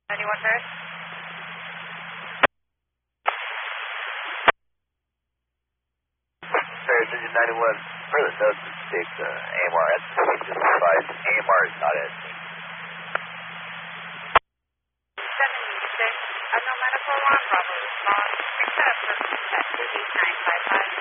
91 Paris. Paris engine 91, further note to take the AMR at 665. AMR is not at